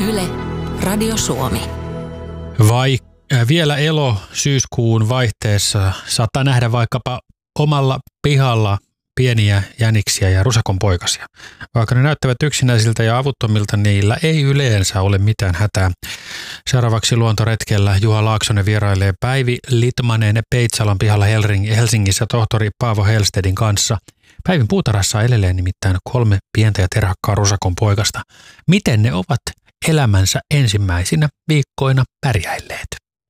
Yle, Radio Suomi. Vielä syyskuun vaihteessa saattaa nähdä vaikkapa omalla pihalla pieniä jäniksiä ja rusakon poikasia. Vaikka ne näyttävät yksinäisiltä ja avuttomilta, niillä ei yleensä ole mitään hätää. Seuraavaksi luontoretkellä Juha Laaksonen vierailee Päivi Litmanen Peitsalon pihalla Helsingissä tohtori Paavo Hellstedin kanssa. Päivin puutarhassa elelee nimittäin 3 pientä ja terhakkaa rusakon poikasta. Miten ne ovat elämänsä ensimmäisinä viikkoina pärjäilleet?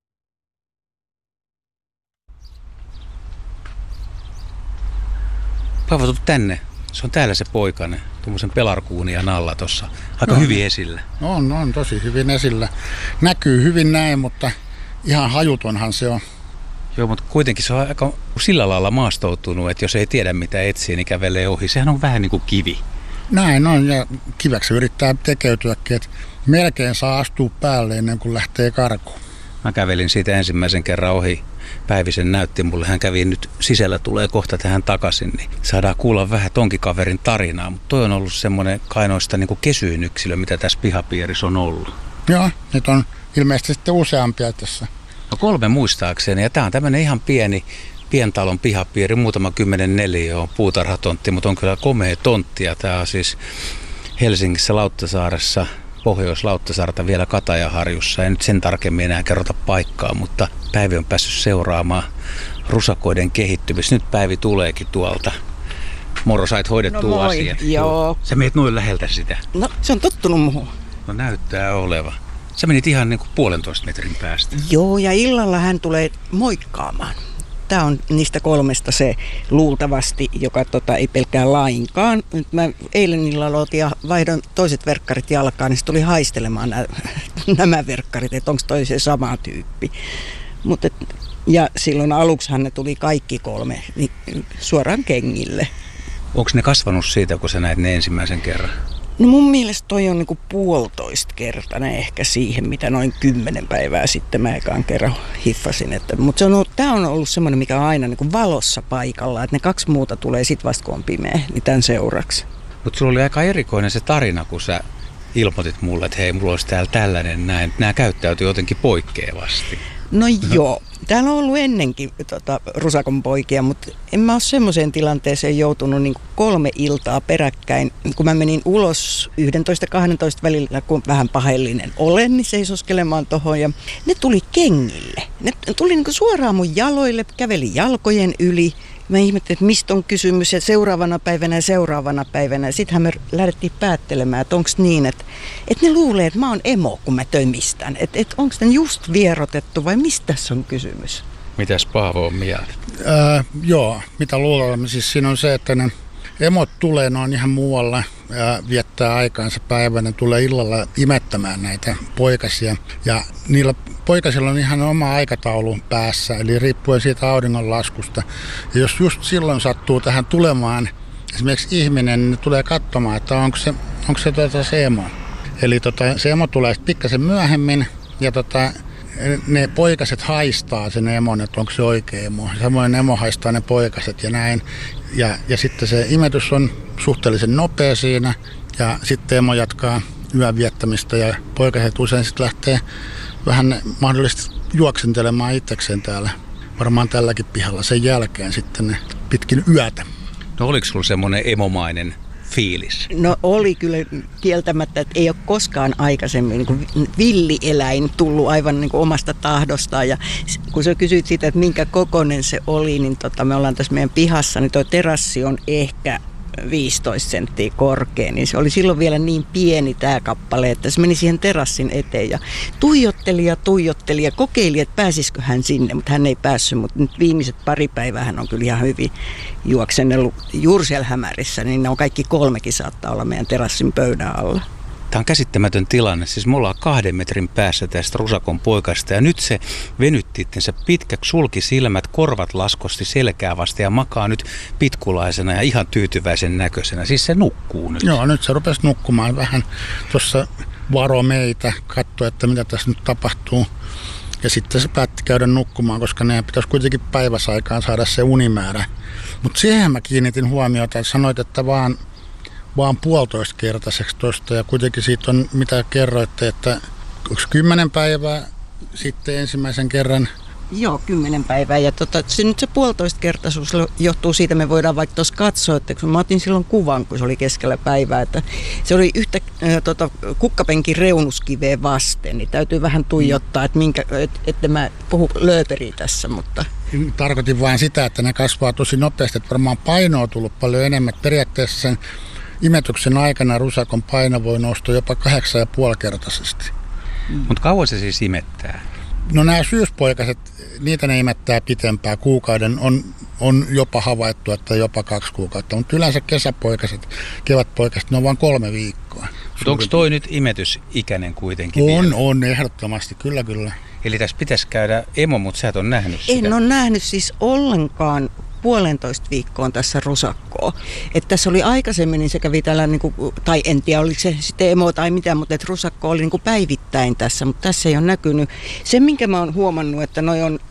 Paavo, tuu tänne. Se on täällä se poikane, tuommoisen pelarkuunian alla tuossa. Aika hyvin esillä. On tosi hyvin esillä. Näkyy hyvin näin, mutta ihan hajutonhan se on. Joo, mutta kuitenkin se on aika sillä lailla maastoutunut, että jos ei tiedä mitä etsii, niin kävelee ohi. Sehän on vähän niin kuin kivi. Näin on, ja kiväksi yrittää tekeytyäkin, että melkein saa astua päälle ennen kuin lähtee karkuun. Mä kävelin siitä ensimmäisen kerran ohi. Päivisen näytti mulle, hän kävi nyt sisällä, tulee kohta tähän takaisin, niin saadaan kuulla vähän tonkin kaverin tarinaa, mutta toi on ollut semmoinen kainoista niin kuin kesyin yksilö, mitä tässä pihapiirissä on ollut. Joo, nyt on ilmeisesti sitten useampia tässä. No 3 muistaakseni, ja tää on tämmöinen ihan pientalon pihapiiri, muutama 10 neliö on puutarhatontti, mutta on kyllä komea tontti, ja tää on siis Helsingissä Lauttasaaressa, Pohjois-Lauttasaarta vielä Katajaharjussa. Ei nyt sen tarkemmin enää kerrota paikkaa, mutta Päivi on päässyt seuraamaan rusakoiden kehittymistä. Nyt Päivi tuleekin tuolta. Moro, sait hoidettua asiat. Joo. Sä meet noin läheltä sitä. No, se on tottunut muuhun. No näyttää oleva. Sä menit ihan niin kuin 1,5 metrin päästä. Joo, ja illalla hän tulee moikkaamaan. Tämä on niistä 3 se luultavasti, joka ei pelkää lainkaan. Nyt mä eilen illalla otin ja vaihdon toiset verkkarit jalkaan, niin se tuli haistelemaan nämä verkkarit, että onko toi se sama tyyppi. Ja silloin aluksihan ne tuli kaikki 3 niin suoraan kengille. Onko ne kasvanut siitä, kun sä näit ne ensimmäisen kerran? No mun mielestä toi on niinku 1,5-kertainen ehkä siihen, mitä noin 10 päivää sitten mä ekaan kerran hiffasin. Mutta tää on ollut semmoinen, mikä on aina niinku valossa paikalla, että ne 2 muuta tulee sit vasta kun on pimeä, niin tämän seuraksi. Mutta sulla oli aika erikoinen se tarina, kun sä ilmoitit mulle, että hei, mulla olisi täällä tällainen näin. Nämä käyttäytyy jotenkin poikkeavasti. No joo. Täällä on ollut ennenkin rusakon poikia, mutta en mä ole semmoiseen tilanteeseen joutunut niin 3 iltaa peräkkäin. Kun mä menin ulos 11-12 välillä, kun vähän pahellinen olen, niin seisoskelemaan tohon. Ja ne tuli kengille. Ne tuli niin suoraan mun jaloille, käveli jalkojen yli. Mä ihmettelin, että mistä on kysymys ja seuraavana päivänä. Ja sittenhän me lähdettiin päättelemään, että onko niin, että ne luulee, että mä oon emo, kun mä tömistän. Että onko ne just vierotettu vai mistä tässä on kysymys? Mitäs Paavo on mieltä? Joo, mitä luulemme. Siis siinä on se, että ne emot tulee, ne on ihan muualla ja viettää aikaansa päivänä, tulee illalla imettämään näitä poikasia. Ja niillä poikasilla on ihan oma aikataulu päässä, eli riippuen siitä auringonlaskusta. Ja jos just silloin sattuu tähän tulemaan esimerkiksi ihminen, niin ne tulee katsomaan, että onko se emo. Eli se emo tulee pikkasen myöhemmin ja ne poikaset haistaa sen emon, että onko se oikea emo. Samoin emo haistaa ne poikaset ja näin. Ja sitten se imetys on suhteellisen nopea siinä ja sitten emo jatkaa yön viettämistä ja poikaset usein sitten lähtee vähän mahdollisesti juoksentelemaan itsekseen täällä. Varmaan tälläkin pihalla sen jälkeen sitten ne pitkin yötä. No oliko sulla semmoinen emomainen fiilis? No oli kyllä kieltämättä, että ei ole koskaan aikaisemmin niin kuin villieläin tullut aivan niin kuin omasta tahdostaan. Ja kun sä kysyit siitä, että minkä kokoinen se oli, niin me ollaan tässä meidän pihassa, niin tuo terassi on ehkä 15 senttiä korkea, niin se oli silloin vielä niin pieni tämä kappale, että se meni siihen terassin eteen ja tuijotteli ja kokeili, että pääsisikö hän sinne, mutta hän ei päässyt, mutta nyt viimeiset 2 päivää hän on kyllä ihan hyvin juoksennellut juuri siellä hämärissä, niin ne on kaikki 3 saattaa olla meidän terassin pöydän alla. Tämä on käsittämätön tilanne. Siis me ollaan 2 metrin päässä tästä rusakon poikasta ja nyt se venytti itsensä pitkäksi, sulki silmät, korvat laskosti selkää vasta ja makaa nyt pitkulaisena ja ihan tyytyväisen näköisenä. Siis se nukkuu nyt. Joo, nyt se rupesi nukkumaan vähän. Tuossa varo meitä, katsoi, että mitä tässä nyt tapahtuu. Ja sitten se päätti käydä nukkumaan, koska ne pitäisi kuitenkin päiväsaikaan saada se unimäärä. Mutta siihen mä kiinnitin huomiota, että sanoit, että vaan vaan 1,5-kertaiseksi tuosta. Ja kuitenkin siitä on, mitä kerroitte, että onko 10 päivää sitten ensimmäisen kerran? Joo, 10 päivää. Ja se 1,5-kertaisuus johtuu siitä, me voidaan vaikka tuossa katsoa, että kun mä otin silloin kuvan, kun se oli keskellä päivää, että se oli yhtä kukkapenkin reunuskiveen vasten, niin täytyy vähän tuijottaa, että mä puhun lööperiä tässä, mutta... Tarkoitin vain sitä, että ne kasvaa tosi nopeasti, että varmaan paino on tullut paljon enemmän. Periaatteessa sen imetyksen aikana rusakon paino voi nousta jopa 8,5-kertaisesti. Mutta kauan se siis imettää? No nämä syyspoikaset, niitä ne imettää pitempään. Kuukauden on jopa havaittu, että jopa 2 kuukautta. Mutta yleensä kesäpoikaset, kevätpoikaset, ne on vain 3 viikkoa. Mutta onko toi nyt imetysikäinen kuitenkin? On ehdottomasti, kyllä. Eli tässä pitäisi käydä emo, mutta sä et ole nähnyt sitä. En ole nähnyt siis ollenkaan 1,5 viikkoon tässä rusakkoa. Että tässä oli aikaisemmin, niin se kävi täällä, tai en tiedä oliko se sitten emo tai mitä, mutta että rusakko oli päivittäin tässä, mutta tässä ei ole näkynyt. Se, minkä mä oon huomannut, että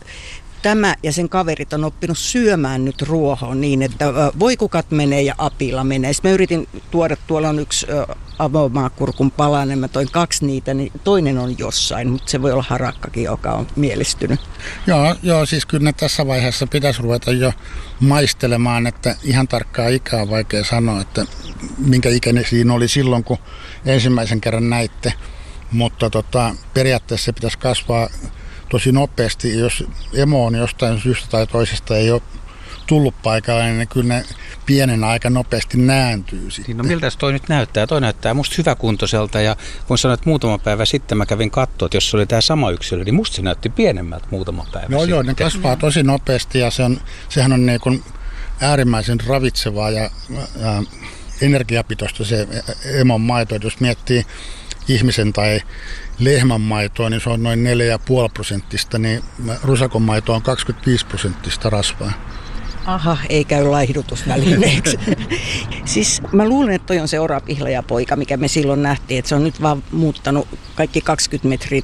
tämä ja sen kaverit on oppinut syömään nyt ruohoon niin, että voikukat menee ja apila menee. Sitten mä yritin tuoda, tuolla on yksi avomaakurkun palanen, mä toin 2 niitä, niin toinen on jossain, mutta se voi olla harakkakin, joka on mielistynyt. Joo, siis kyllä tässä vaiheessa pitäisi ruveta jo maistelemaan, että ihan tarkkaa ikää on vaikea sanoa, että minkä ikäinen siinä oli silloin, kun ensimmäisen kerran näitte, mutta periaatteessa se pitäisi kasvaa tosi nopeasti. Jos emo on jostain syystä tai toisesta ei ole tullut paikalle, niin kyllä ne pienen aika nopeasti nääntyy sitten. No miltä toi nyt näyttää? Toi näyttää musta hyväkuntoiselta ja voin sanoa, että muutama päivä sitten mä kävin katsoa, että jos se oli tämä sama yksilö, niin musta se näytti pienemmältä muutama päivä sitten. Joo, ne kasvaa tosi nopeasti ja sehän on niin kuin äärimmäisen ravitsevaa ja energiapitoista se emon maito. Jos miettii ihmisen tai lehmän maitoa, niin se on noin 4,5%, niin rusakon maito on 25% rasvaa. Aha, ei käy laihdutusvälineeksi. Siis mä luulen, että toi on se orapihlajapoika, mikä me silloin nähtiin, että se on nyt vaan muuttanut kaikki 20 metriä